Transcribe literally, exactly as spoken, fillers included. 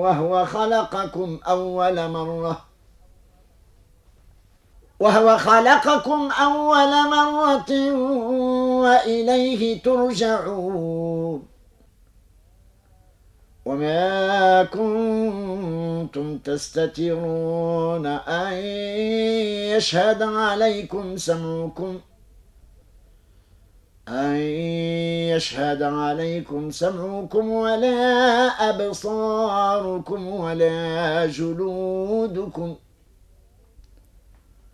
وهو خلقكم أول مرة وهو خلقكم أول مرة وإليه ترجعون وما كنتم تستترون أن يشهد عليكم سمعكم أن يشهد عليكم سمعكم ولا أبصاركم ولا جلودكم